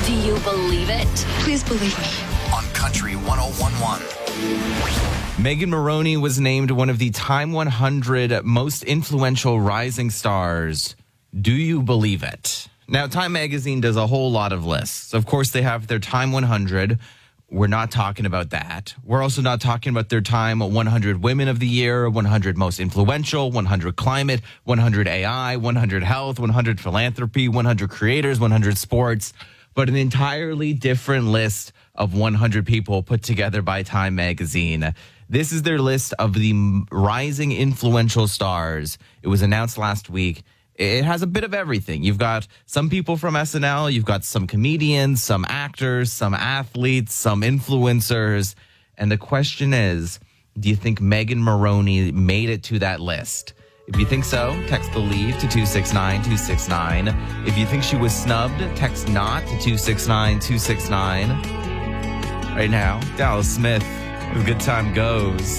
Do you believe it? Please believe me. On Country 101.1. Megan Moroney was named one of the Time 100 most influential rising stars. Do you believe it? Now, Time Magazine does a whole lot of lists. Of course, they have their Time 100. We're not talking about that. We're also not talking about their Time 100 Women of the Year, 100 Most Influential, 100 Climate, 100 AI, 100 Health, 100 Philanthropy, 100 Creators, 100 Sports, but an entirely different list of 100 people put together by Time Magazine. This is their list of the rising influential stars. It was announced last week. It has a bit of everything. You've got some people from SNL. You've got some comedians, some actors, some athletes, some influencers. And the question is, do you think Megan Moroney made it to that list? If you think so, text the leave to 269-269. If you think she was snubbed, text not to 269-269. Right now, Dallas Smith with Good Time Goes.